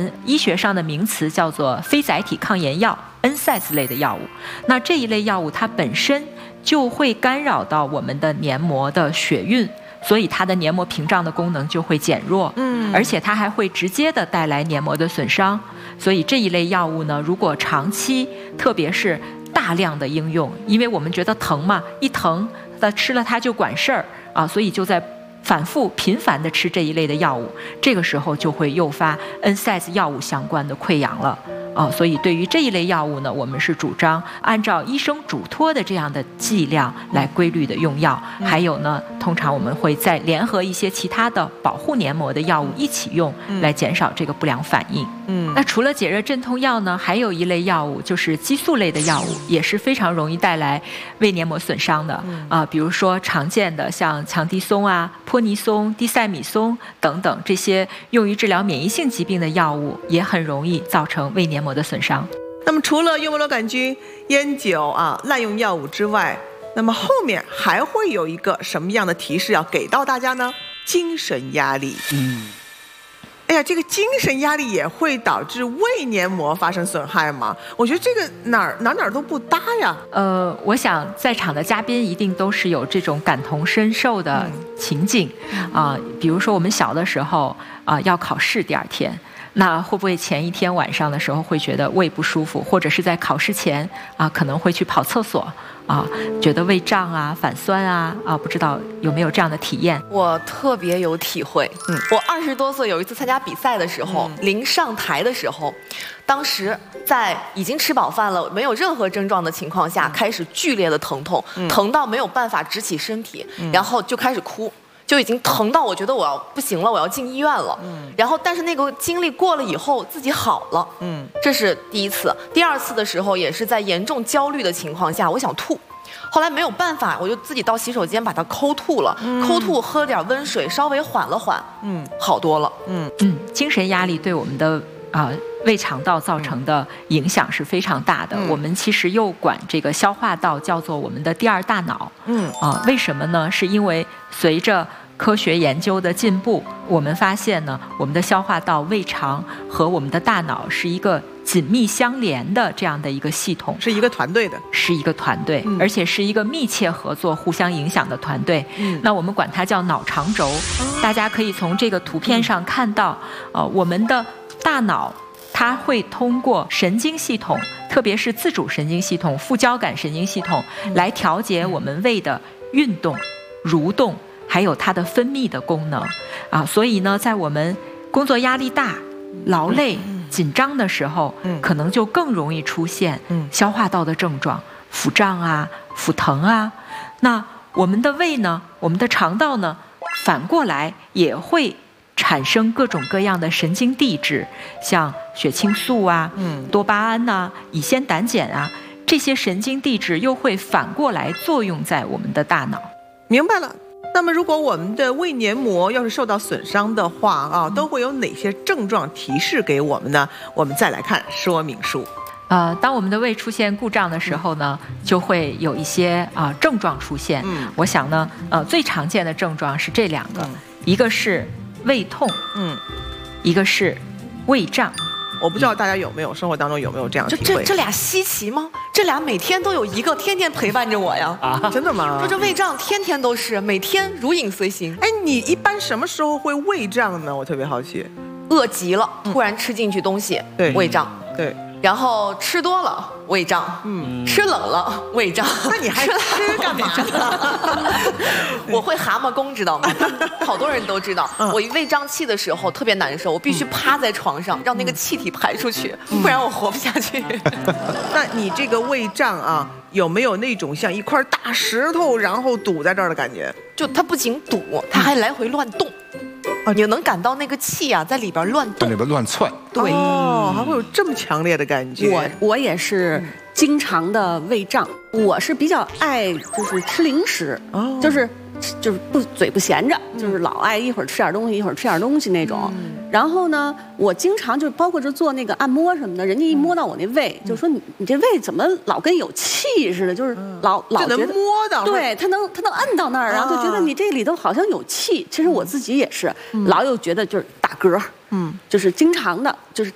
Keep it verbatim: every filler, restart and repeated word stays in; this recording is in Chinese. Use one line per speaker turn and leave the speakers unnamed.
们医学上的名词叫做非载体抗炎药 N S A I D S 类的药物。那这一类药物它本身就会干扰到我们的黏膜的血运，所以它的黏膜屏障的功能就会减弱，嗯，而且它还会直接的带来黏膜的损伤。所以这一类药物呢，如果长期，特别是大量的应用，因为我们觉得疼嘛，一疼它吃了它就管事儿啊，所以就在反复频繁的吃这一类的药物，这个时候就会诱发 N S A I D S 药物相关的溃疡了。啊，所以对于这一类药物呢，我们是主张按照医生嘱托的这样的剂量来规律的用药。嗯、还有呢，通常我们会再联合一些其他的保护黏膜的药物一起用，嗯、来减少这个不良反应。嗯，那除了解热镇痛药呢，还有一类药物就是激素类的药物，也是非常容易带来胃黏膜损伤的。嗯、啊，比如说常见的像强地松啊、泼尼松、地塞米松等等这些用于治疗免疫性疾病的药物，也很容易造成胃黏膜的损伤。
那么除了幽门螺杆菌、烟酒啊、滥用药物之外，那么后面还会有一个什么样的提示要给到大家呢？精神压力。嗯，哎呀，这个精神压力也会导致胃黏膜发生损害吗？我觉得这个哪儿哪哪都不搭呀。
呃，我想在场的嘉宾一定都是有这种感同身受的情景啊、嗯呃，比如说我们小的时候啊、呃，要考试第二天。那会不会前一天晚上的时候会觉得胃不舒服，或者是在考试前啊可能会去跑厕所啊，觉得胃胀啊、反酸啊啊，不知道有没有这样的体验？
我特别有体会。嗯，我二十多岁有一次参加比赛的时候，嗯、临上台的时候，当时在已经吃饱饭了、没有任何症状的情况下，嗯、开始剧烈的疼痛，嗯、疼到没有办法直起身体，嗯、然后就开始哭。就已经疼到我觉得我要不行了，我要进医院了。嗯，然后但是那个经历过了以后，自己好了。嗯，这是第一次。第二次的时候也是在严重焦虑的情况下，我想吐，后来没有办法，我就自己到洗手间把它抠吐了，嗯、抠吐喝了点温水，稍微缓了缓，嗯，好多了。嗯
嗯，精神压力对我们的啊、呃、胃肠道造成的影响是非常大的。嗯、我们其实又管这个消化道叫做我们的第二大脑。嗯啊、呃，为什么呢？是因为随着科学研究的进步，我们发现呢，我们的消化道、胃肠和我们的大脑是一个紧密相连的这样的一个系统，
是一个团队的，
是一个团队，嗯、而且是一个密切合作、互相影响的团队。嗯、那我们管它叫脑肠轴。哦、大家可以从这个图片上看到，呃，我们的大脑它会通过神经系统，特别是自主神经系统、副交感神经系统，来调节我们胃的运动、蠕动。还有它的分泌的功能啊，所以呢，在我们工作压力大、劳累、紧张的时候，可能就更容易出现消化道的症状，腹胀啊、腹疼啊。那我们的胃呢，我们的肠道呢，反过来也会产生各种各样的神经递质，像血清素啊、多巴胺呐、乙酰胆碱啊，这些神经递质又会反过来作用在我们的大脑。
明白了。那么如果我们的胃黏膜要是受到损伤的话啊，都会有哪些症状提示给我们呢？我们再来看说明书。
呃，当我们的胃出现故障的时候呢，嗯、就会有一些啊、呃、症状出现。嗯，我想呢，呃，最常见的症状是这两个，嗯、一个是胃痛，嗯，一个是胃胀。
我不知道大家有没有生活当中有没有这样的体会？
这这这俩稀奇吗？这俩每天都有一个，天天陪伴着我呀！
啊，真的吗？
说这胃胀天天都是，每天如影随形。
哎，你一般什么时候会胃胀呢？我特别好奇。
饿极了，突然吃进去东西，
对，
胃胀。
对。
然后吃多了胃胀，嗯，吃冷了胃胀。
那你还吃干嘛呢？
我会蛤蟆功，知道吗？好多人都知道。嗯、我一胃胀气的时候特别难受，我必须趴在床上，嗯、让那个气体排出去，嗯、不然我活不下去。
那你这个胃胀啊，有没有那种像一块大石头然后堵在这儿的感觉？
就它不仅堵，它还来回乱动。哦，你能感到那个气啊，在里边乱动，
在里边乱窜。
对，哦，还会有这么强烈的感觉。
我我也是经常的胃胀，我是比较爱就是吃零食，哦、就是就是不嘴不闲着，嗯、就是老爱一会儿吃点东西，一会儿吃点东西那种。嗯、然后呢，我经常就包括就做那个按摩什么的，人家一摸到我那胃，嗯、就说你你这胃怎么老跟有气似的，就是老、嗯、老觉得
摸到，
对他能他能摁到那儿，然后就觉得你这里头好像有气。其实我自己也是，嗯、老有觉得就是打嗝，嗯，就是经常的。